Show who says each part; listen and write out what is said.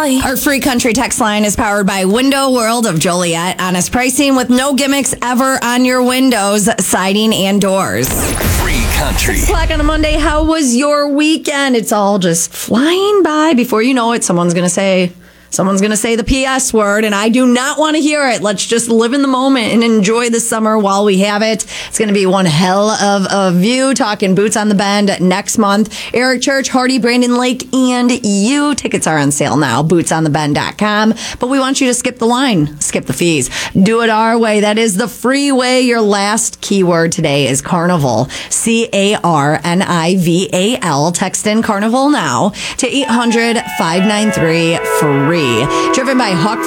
Speaker 1: Holly. Our free country text line is powered by Window World of Joliet. Honest pricing with no gimmicks ever on your windows, siding, and doors.
Speaker 2: Free country.
Speaker 1: 6 o'clock on a Monday. How was your weekend? It's all just flying by. Before you know it, someone's going to say the PS word, and I do not want to hear it. Let's just live in the moment and enjoy the summer while we have it. It's going to be one hell of a view. Talking Boots on the Bend next month. Eric Church, Hardy, Brandon Lake, and you. Tickets are on sale now. BootsOnTheBend.com. But we want you to skip the line. Skip the fees. Do it our way. That is the free way. Your last keyword today is Carnival. CARNIVAL. Text in Carnival now to 800-593-FREE. Driven by Hawk